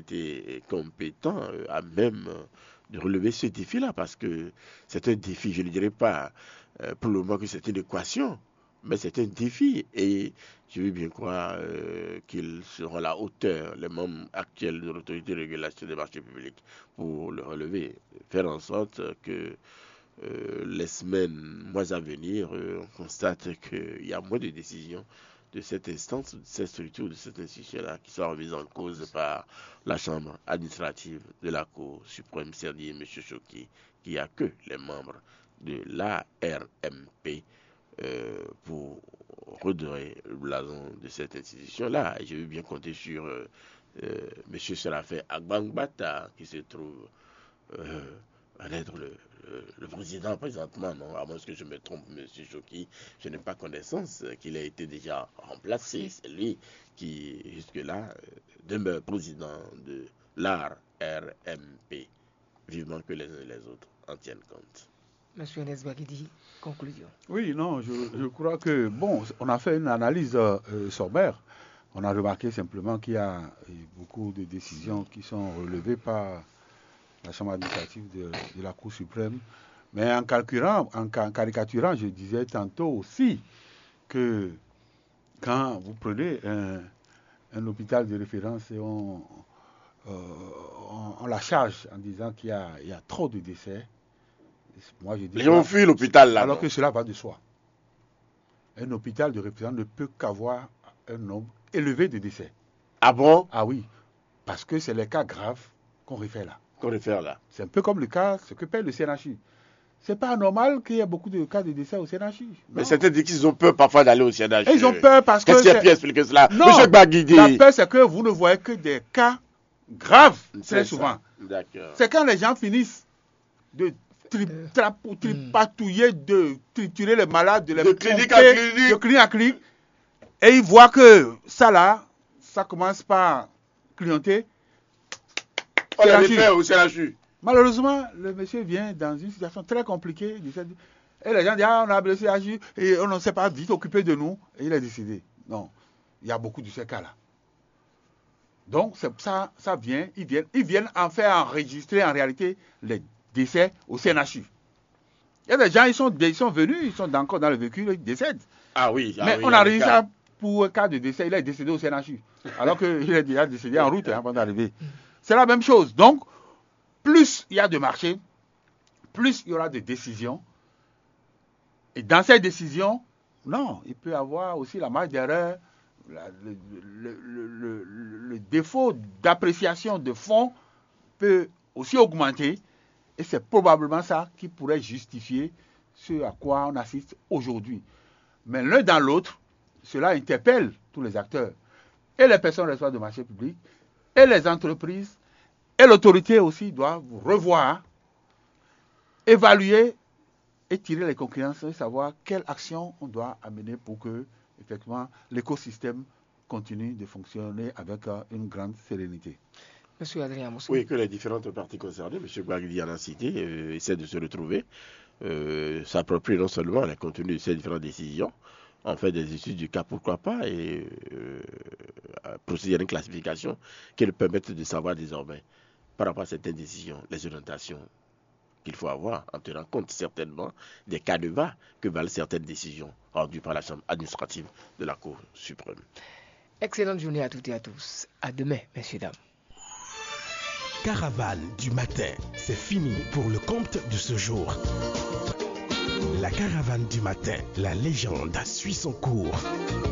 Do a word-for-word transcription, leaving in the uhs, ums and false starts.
été compétent, euh, à même euh, de relever ce défi-là, parce que c'est un défi, je ne dirais pas euh, pour le moment que c'est une équation, mais c'est un défi, et je veux bien croire euh, qu'ils seront à la hauteur, les membres actuels de l'autorité de régulation des marchés publics, pour le relever, faire en sorte que euh, les semaines, mois à venir, euh, on constate qu'il y a moins de décisions de cette instance, de cette structure, de cette institution-là, qui sont remises en cause par la Chambre administrative de la Cour suprême, c'est-à-dire M. Choki, qui a que les membres de l'A R M P euh, pour redorer le blason de cette institution-là. Et je veux bien compter sur euh, euh, M. Serafin Agbangbata, qui se trouve euh, à être le, le, le président présentement, non, à moins que je me trompe, M. Choki, je n'ai pas connaissance qu'il a été déjà remplacé. C'est lui qui, jusque-là, demeure président de l'A R M P. Vivement que les uns et les autres en tiennent compte. Monsieur Nesbagidi, conclusion. Oui, non, je, je crois que, bon, on a fait une analyse euh, sommaire. On a remarqué simplement qu'il y a beaucoup de décisions qui sont relevées par la Chambre administrative de, de la Cour suprême. Mais en calculant, en, en caricaturant, je disais tantôt aussi que quand vous prenez un, un hôpital de référence et on, euh, on, on la charge en disant qu'il y a, il y a trop de décès, moi je dis Les gens fuient l'hôpital là. alors non. que cela va de soi. Un hôpital de référence ne peut qu'avoir un nombre élevé de décès. Ah bon? Ah oui, parce que c'est les cas graves qu'on réfère là. Qu'on réfère là. C'est un peu comme le cas, ce que paie le C N H U. C'est pas normal qu'il y ait beaucoup de cas de décès au C N H U. Mais Non. certains disent qu'ils ont peur parfois d'aller au C N H U. Et ils ont peur parce que... Qu'est-ce qui a c'est- pu expliquer cela? Non, Monsieur Baguidi. la peur c'est que vous ne voyez que des cas graves C'est très ça. souvent. D'accord. C'est quand les gens finissent de tri- trapou- tripatouiller, de triturer les malades, de les De clinique pomper, à clinique. de clinique à clinique, et ils voient que ça là, ça commence par clienter. On les C N H U. réfère au C N H U. Malheureusement, le monsieur vient dans une situation très compliquée. Et les gens disent, ah, on a appelé le C H U et on ne s'est pas vite occupé de nous. Et il est décédé. Non, il y a beaucoup de ces cas-là. Donc, c'est ça, ça vient, ils viennent, ils viennent en faire enregistrer en réalité les décès au C N H U. Il y a des gens, ils sont, ils sont venus, ils sont encore dans le véhicule, ils décèdent. Ah oui. Ah Mais oui, on il y a a des réussi cas. ça pour un cas de décès, il est décédé au C N H U. Alors qu'il est déjà décédé en route hein, avant d'arriver. C'est la même chose. Donc, plus il y a de marché, plus il y aura de décisions. Et dans ces décisions, non, il peut y avoir aussi la marge d'erreur, la- le, le- le- le- le- le défaut d'appréciation de fonds peut aussi augmenter. Et c'est probablement ça qui pourrait justifier ce à quoi on assiste aujourd'hui. Mais l'un dans l'autre, cela interpelle tous les acteurs. Et les personnes responsables de marché public, et les entreprises, et l'autorité aussi doivent revoir, évaluer et tirer les conclusions et savoir quelle action on doit amener pour que, effectivement, l'écosystème continue de fonctionner avec euh, une grande sérénité. Monsieur Adrien Moussou. Oui, que les différentes parties concernées, M. Baguidi en a cité, euh, essaient de se retrouver, euh, s'approprier non seulement les contenus de ces différentes décisions, en fait des études du cas, pourquoi pas, et euh, procéder à une classification qui leur permette de savoir désormais, par rapport à certaines décisions, les orientations qu'il faut avoir, en tenant compte certainement des cas de va que valent certaines décisions rendues par la Chambre administrative de la Cour suprême. Excellente journée à toutes et à tous. À demain, messieurs, dames. Caravane du matin, c'est fini pour le compte de ce jour. La caravane du matin, la légende suit son cours.